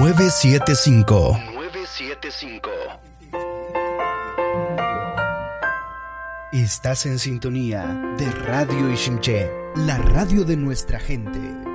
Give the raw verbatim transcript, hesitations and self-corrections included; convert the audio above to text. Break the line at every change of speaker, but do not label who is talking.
nueve siete cinco.
nueve siete cinco.
Estás en sintonía de Radio Ixinché, la radio de nuestra gente.